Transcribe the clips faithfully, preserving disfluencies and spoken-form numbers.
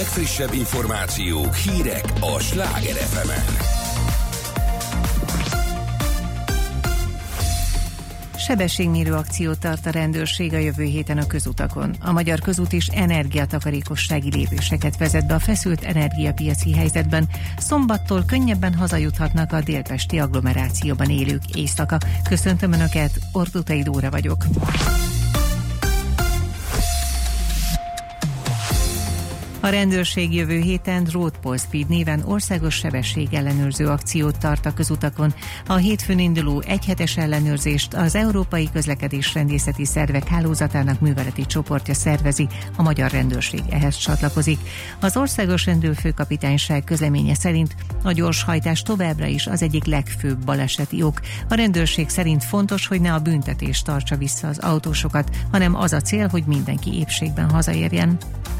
legfrissebb információk, hírek a Sláger ef emen. Sebességmérő akciót tart a rendőrség a jövő héten a közutakon. A Magyar Közút is energiatakarékossági lépéseket vezet be a feszült energiapiaci helyzetben. Szombattól könnyebben hazajuthatnak a délpesti agglomerációban élők éjszaka. Köszöntöm Önöket, Ordutai Dóra vagyok. A rendőrség jövő héten Road Paul Speed néven országos sebességellenőrző akciót tart a közutakon. A hétfőn induló egyhetes ellenőrzést az Európai Közlekedésrendészeti Szervek Hálózatának műveleti csoportja szervezi, a magyar rendőrség ehhez csatlakozik. Az országos rendőrfőkapitányság közleménye szerint a gyorshajtás továbbra is az egyik legfőbb baleseti ok. A rendőrség szerint fontos, hogy ne a büntetés tartsa vissza az autósokat, hanem az a cél, hogy mindenki épségben hazaérjen.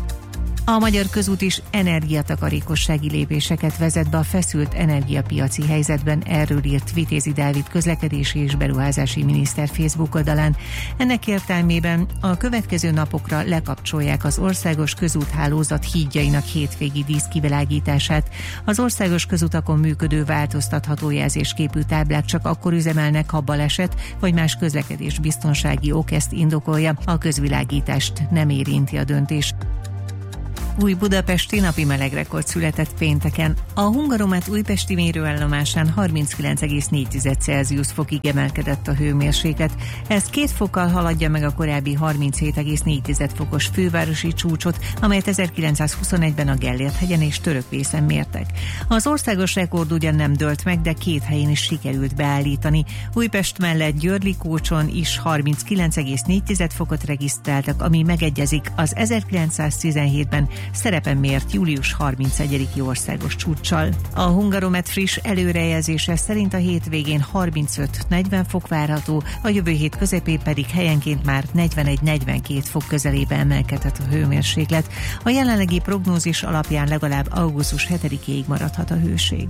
A Magyar Közút is energiatakarékossági lépéseket vezet be a feszült energiapiaci helyzetben, erről írt Vitézi Dávid közlekedési és beruházási miniszter Facebook oldalán. Ennek értelmében a következő napokra lekapcsolják az országos közúthálózat hídjainak hétvégi díszkivilágítását. Az országos közutakon működő változtatható jelzésképű táblák csak akkor üzemelnek, ha baleset vagy más közlekedésbiztonsági ok ezt indokolja. A közvilágítást nem érinti a döntés. Új budapesti napi melegrekord született pénteken. A Hungaromet újpesti mérőállomásán harminckilenc egész négy Celsius fokig emelkedett a hőmérséklet. Ez két fokkal haladja meg a korábbi harminchét egész négy fokos fővárosi csúcsot, amelyet ezerkilencszázhuszonegyben a Gellért-hegyen és Törökvészen mértek. Az országos rekord ugyan nem dőlt meg, de két helyén is sikerült beállítani. Újpest mellett Győr-Likócson is harminckilenc egész négy fokot regisztráltak, ami megegyezik az ezerkilencszáztizenhétben szerepen mért július harmincegyediki országos csúccsal. A Hungaromet friss előrejelzése szerint a hétvégén harmincöt-negyven fok várható, a jövő hét közepén pedig helyenként már negyvenegy-negyvenkét fok közelébe emelkedhet a hőmérséklet. A jelenlegi prognózis alapján legalább augusztus hetedikéig maradhat a hőség.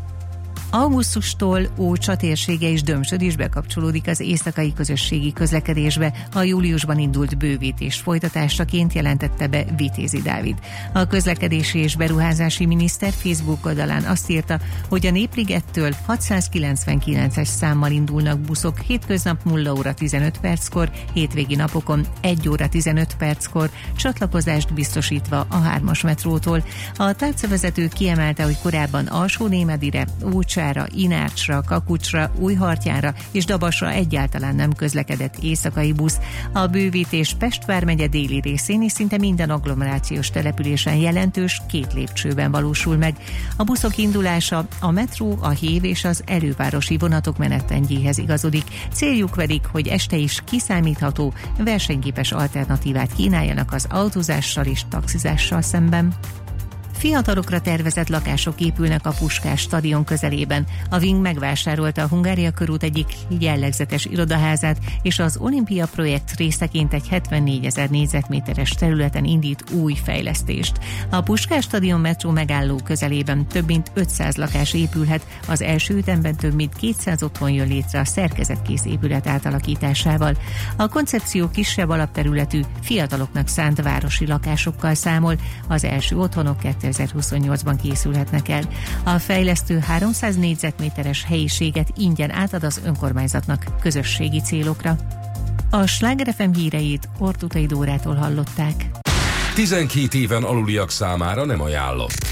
Augusztustól Ócsa térsége és Dömsöd is bekapcsolódik az éjszakai közösségi közlekedésbe. A júliusban indult bővítés folytatásaként jelentette be Vitézi Dávid. A közlekedési és beruházási miniszter Facebook oldalán azt írta, hogy a Népligettől hatszázkilencvenkilences számmal indulnak buszok hétköznap nulla óra tizenöt perckor, hétvégi napokon egy óra tizenöt perckor, csatlakozást biztosítva a hármas metrótól. A tárcavezető kiemelte, hogy korábban Alsó-Némedire, Ócsa, Inárcsra, Kakucsra, Újhartyára és Dabasra egyáltalán nem közlekedett éjszakai busz. A bővítés Pest vármegye déli részén és szinte minden agglomerációs településen jelentős két lépcsőben valósul meg. A buszok indulása a metró, a hév és az elővárosi vonatok menetrendjéhez igazodik. Céljuk pedig, hogy este is kiszámítható, versenyképes alternatívát kínáljanak az autózással és taxizással szemben. Fiatalokra tervezett lakások épülnek a Puskás stadion közelében. A Wing megvásárolta a Hungária körút egyik jellegzetes irodaházát, és az Olimpia projekt részeként egy hetvennégyezer négyzetméteres területen indít új fejlesztést. A Puskás stadion metró megálló közelében több mint ötszáz lakás épülhet, az első ütemben több mint kétszáz otthon jön létre a szerkezetkész épület átalakításával. A koncepció kisebb alapterületű, fiataloknak szánt városi lakásokkal számol, az első otthonok kétezer-huszonnyolcban készülhetnek el. A fejlesztő háromszáz négyzetméteres helyiséget ingyen átad az önkormányzatnak közösségi célokra. A Sláger ef em híreit Ordutai Dórától hallották. tizenkét éven aluliak számára nem ajánlott.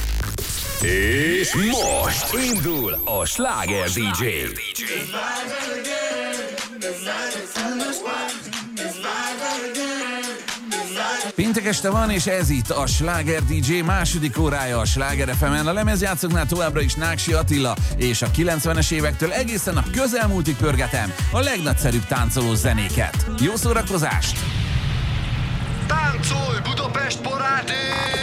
És most indul a Sláger dé dzsé. Péntek este van, és ez itt a Sláger dé dzsé második órája a Sláger ef emen. A lemezjátszóknál továbbra is Náksi Attila, és a kilencvenes évektől egészen a közelmúltig pörgetem a legnagyszerűbb táncoló zenéket. Jó szórakozást! Táncolj Budapest parádé!